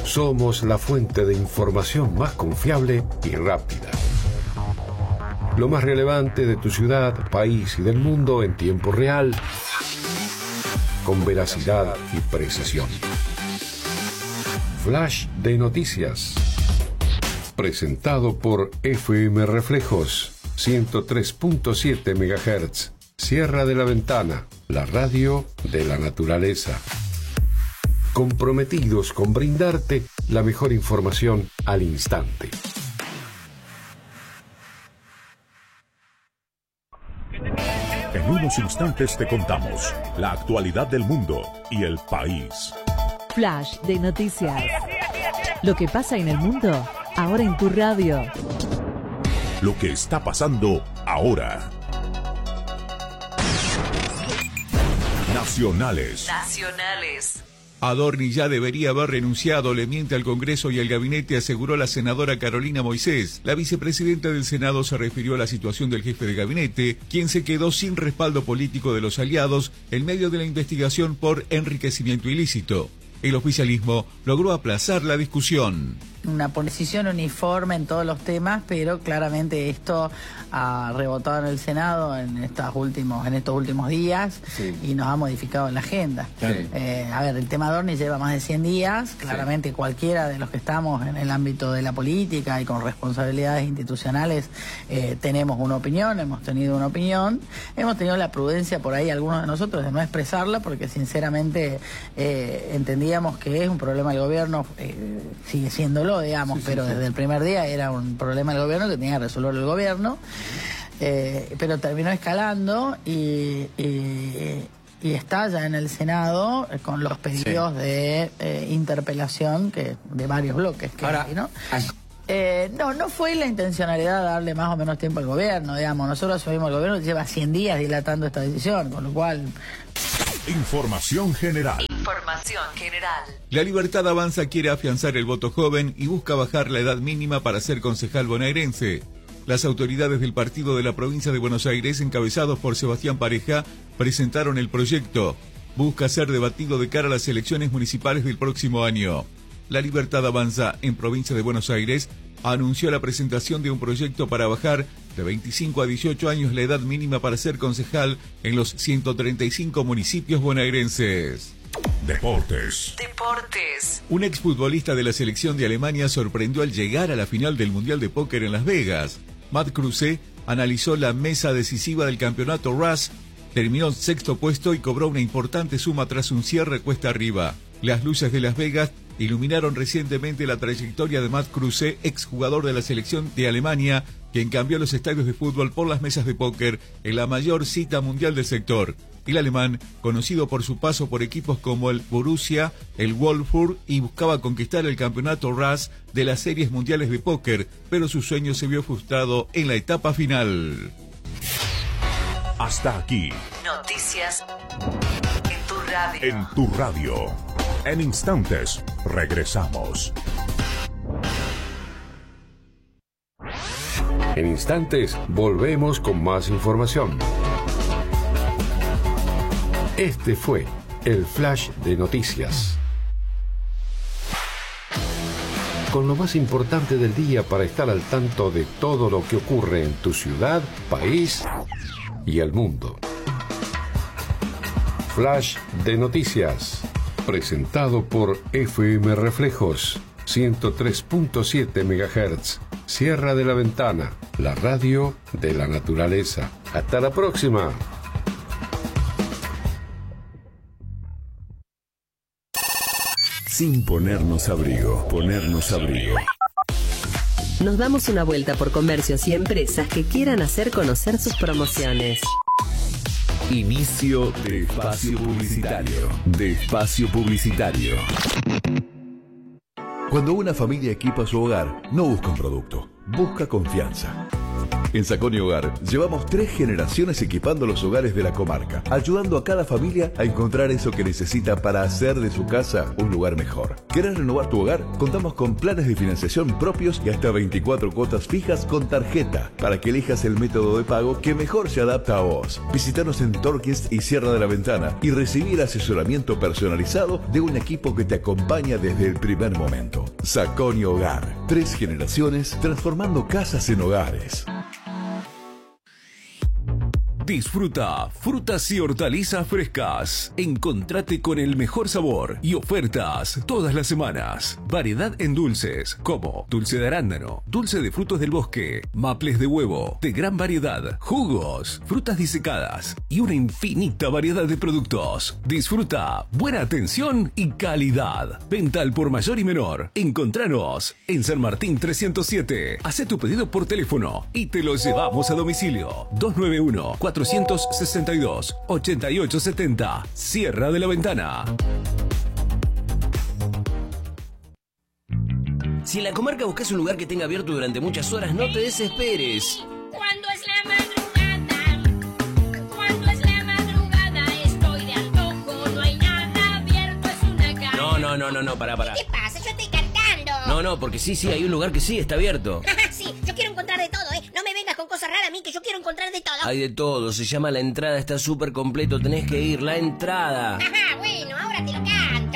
Somos la fuente de información más confiable y rápida. Lo más relevante de tu ciudad, país y del mundo en tiempo real, con veracidad y precisión. Flash de Noticias. Presentado por FM Reflejos, 103.7 MHz. Sierra de la Ventana, la radio de la naturaleza. Comprometidos con brindarte la mejor información al instante. En unos instantes te contamos la actualidad del mundo y el país. Flash de Noticias. Lo que pasa en el mundo, ahora en tu radio. Lo que está pasando ahora. Nacionales. Adorni ya debería haber renunciado, le miente al Congreso y al gabinete, aseguró la senadora Carolina Moisés. La vicepresidenta del Senado se refirió a la situación del jefe de gabinete, quien se quedó sin respaldo político de los aliados en medio de la investigación por enriquecimiento ilícito. El oficialismo logró aplazar la discusión. Una posición uniforme en todos los temas, pero claramente esto ha rebotado en el Senado en estos últimos días, sí, y nos ha modificado la agenda. Sí. A ver, el tema Adorni lleva más de 100 días, claramente sí, cualquiera de los que estamos en el ámbito de la política y con responsabilidades institucionales tenemos una opinión, hemos tenido una opinión, hemos tenido la prudencia por ahí algunos de nosotros de no expresarla porque sinceramente entendíamos que es un problema del gobierno, sigue siéndolo, digamos, sí, pero sí, desde el primer día era un problema del gobierno que tenía que resolver el gobierno, pero terminó escalando y está ya en el Senado con los pedidos sí, de interpelación de varios bloques que ahora hay, ¿no? No fue la intencionalidad de darle más o menos tiempo al gobierno, digamos. Nosotros asumimos el gobierno, lleva 100 días dilatando esta decisión, con lo cual... Información general. La Libertad Avanza quiere afianzar el voto joven y busca bajar la edad mínima para ser concejal bonaerense. Las autoridades del partido de la provincia de Buenos Aires, encabezados por Sebastián Pareja, presentaron el proyecto. Busca ser debatido de cara a las elecciones municipales del próximo año. La Libertad Avanza en provincia de Buenos Aires anunció la presentación de un proyecto para bajar de 25 a 18 años la edad mínima para ser concejal en los 135 municipios bonaerenses. Deportes. Un exfutbolista de la selección de Alemania sorprendió al llegar a la final del Mundial de Póker en Las Vegas. Matt Kruse analizó la mesa decisiva del campeonato RAS, terminó en sexto puesto y cobró una importante suma tras un cierre cuesta arriba. Las luces de Las Vegas iluminaron recientemente la trayectoria de Matt Kruse, exjugador de la selección de Alemania, quien cambió los estadios de fútbol por las mesas de póker en la mayor cita mundial del sector. El alemán, conocido por su paso por equipos como el Borussia, el Wolfsburg, y buscaba conquistar el campeonato RAS de las series mundiales de póker, pero su sueño se vio frustrado en la etapa final. Hasta aquí. Noticias en tu radio. En tu radio. En instantes, regresamos. En instantes, volvemos con más información. Este fue el Flash de Noticias. Con lo más importante del día para estar al tanto de todo lo que ocurre en tu ciudad, país y el mundo. Flash de Noticias. Presentado por FM Reflejos, 103.7 MHz. Sierra de la Ventana, la radio de la naturaleza. Hasta la próxima. Sin ponernos abrigo, Nos damos una vuelta por comercios y empresas que quieran hacer conocer sus promociones. Inicio de espacio publicitario. Cuando una familia equipa su hogar, no busca un producto, busca confianza. En Saconi Hogar llevamos 3 generaciones equipando los hogares de la comarca, ayudando a cada familia a encontrar eso que necesita para hacer de su casa un lugar mejor. ¿Querés renovar tu hogar? Contamos con planes de financiación propios y hasta 24 cuotas fijas con tarjeta para que elijas el método de pago que mejor se adapta a vos. Visítanos en Torquist y Sierra de la Ventana y recibir asesoramiento personalizado de un equipo que te acompaña desde el primer momento. Saconi Hogar, 3 generaciones transformando casas en hogares. Disfruta frutas y hortalizas frescas. Encontrate con el mejor sabor y ofertas todas las semanas. Variedad en dulces como dulce de arándano, dulce de frutos del bosque, maples de huevo, de gran variedad, jugos, frutas disecadas y una infinita variedad de productos. Disfruta buena atención y calidad. Venta al por mayor y menor. Encontranos en San Martín 307. Hacé tu pedido por teléfono y te lo llevamos a domicilio. 291-462-8870. Sierra de la Ventana. Si en la comarca buscas un lugar que tenga abierto durante muchas horas, no te desesperes. Cuando es la madrugada, estoy de antojo, no hay nada abierto, es una cadena. No, pará. ¿Qué pasa? Yo estoy cantando. No, porque sí, hay un lugar que sí está abierto. Sí, yo quiero encontrar de todo, No me vengas con cosas raras a mí, que yo quiero encontrar de todo. Hay de todo, se llama La Entrada, está súper completo, tenés que ir, La Entrada. Ajá, bueno, ahora te lo cambio.